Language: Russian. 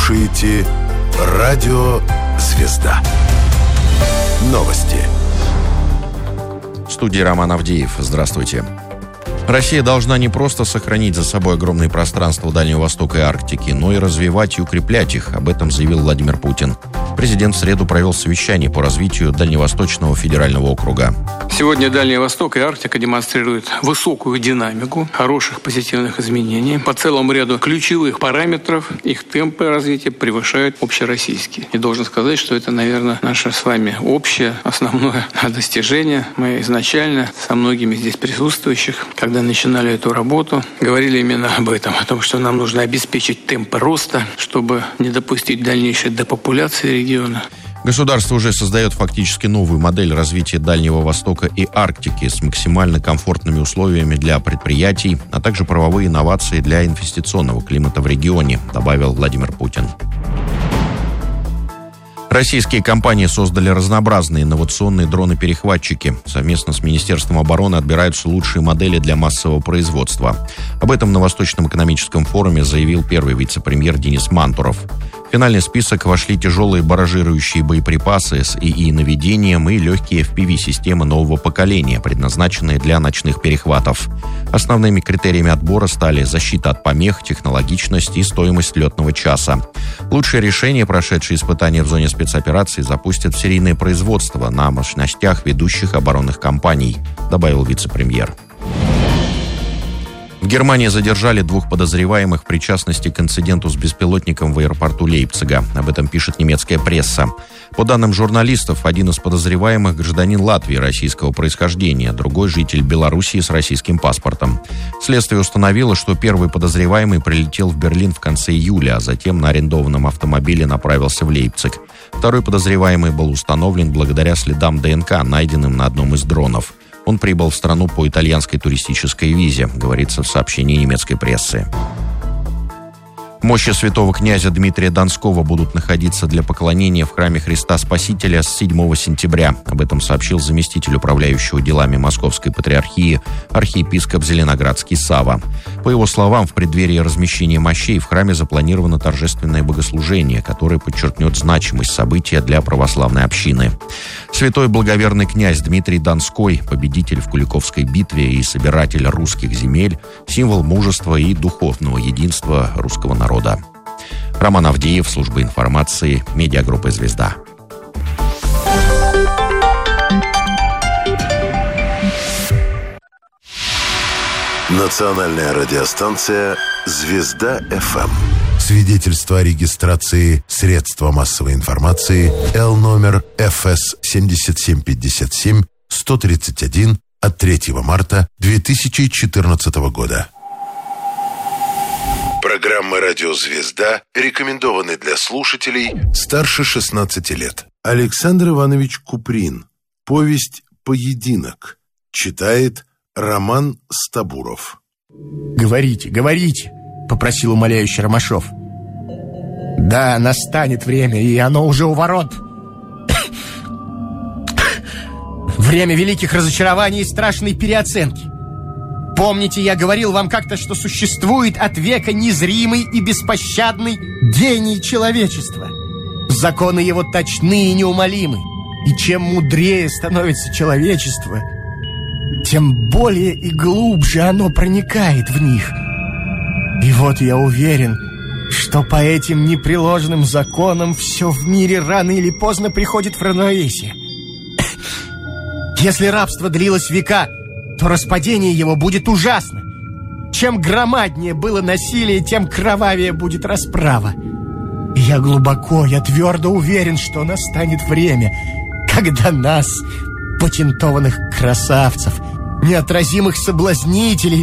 слушаете «Радио Звезда». Новости. В студии Роман Авдеев. Здравствуйте. Россия должна не просто сохранить за собой огромные пространства Дальнего Востока и Арктики, но и развивать и укреплять их. Об этом заявил Владимир Путин. Президент в среду провел совещание по развитию Дальневосточного федерального округа. Сегодня Дальний Восток и Арктика демонстрируют высокую динамику, хороших позитивных изменений. По целому ряду ключевых параметров их темпы развития превышают общероссийские. И должен сказать, что это, наверное, наше с вами общее, основное достижение. Мы изначально со многими здесь присутствующих, когда начинали эту работу, говорили именно об этом, о том, что нам нужно обеспечить темпы роста, чтобы не допустить дальнейшей депопуляции региона. Государство уже создает фактически новую модель развития Дальнего Востока и Арктики с максимально комфортными условиями для предприятий, а также правовые инновации для инвестиционного климата в регионе, добавил Владимир Путин. Российские компании создали разнообразные инновационные дроны-перехватчики. Совместно с Министерством обороны отбираются лучшие модели для массового производства. Об этом на Восточном экономическом форуме заявил первый вице-премьер Денис Мантуров. В финальный список вошли тяжелые баражирующие боеприпасы с ИИ-наведением и легкие FPV-системы нового поколения, предназначенные для ночных перехватов. Основными критериями отбора стали защита от помех, технологичность и стоимость летного часа. Лучшие решения, прошедшие испытания в зоне спецоперации, запустят в серийное производство на мощностях ведущих оборонных компаний, добавил вице-премьер. В Германии задержали 2 подозреваемых в причастности к инциденту с беспилотником в аэропорту Лейпцига. Об этом пишет немецкая пресса. По данным журналистов, один из подозреваемых – гражданин Латвии российского происхождения, другой – житель Белоруссии с российским паспортом. Следствие установило, что первый подозреваемый прилетел в Берлин в конце июля, а затем на арендованном автомобиле направился в Лейпциг. Второй подозреваемый был установлен благодаря следам ДНК, найденным на одном из дронов. Он прибыл в страну по итальянской туристической визе, говорится в сообщении немецкой прессы. Мощи святого князя Дмитрия Донского будут находиться для поклонения в храме Христа Спасителя с 7 сентября. Об этом сообщил заместитель управляющего делами Московской патриархии архиепископ Зеленоградский Сава. По его словам, в преддверии размещения мощей в храме запланировано торжественное богослужение, которое подчеркнет значимость события для православной общины. Святой благоверный князь Дмитрий Донской, победитель в Куликовской битве и собиратель русских земель, символ мужества и духовного единства русского народа. Роман Авдеев, служба информации, медиагруппа «Звезда». Национальная радиостанция «Звезда-ФМ». Свидетельство о регистрации средства массовой информации Л номер ФС 7757-131 от 3 марта 2014 года. Программа «Радио Звезда» рекомендованы для слушателей старше 16 лет. Александр Иванович Куприн. Повесть «Поединок». Читает Роман Стабуров. «Говорите, говорите», — попросил умоляющий Ромашов. «Да, настанет время, и оно уже у ворот. Время великих разочарований и страшной переоценки. Помните, я говорил вам как-то, что существует от века незримый и беспощадный гений человечества. Законы его точны и неумолимы. И чем мудрее становится человечество, тем более и глубже оно проникает в них. И вот я уверен, что по этим непреложным законам все в мире рано или поздно приходит в равновесие. Если рабство длилось века, то распадение его будет ужасно. Чем громаднее было насилие, тем кровавее будет расправа. И я твердо уверен, что настанет время, когда нас, патентованных красавцев, неотразимых соблазнителей,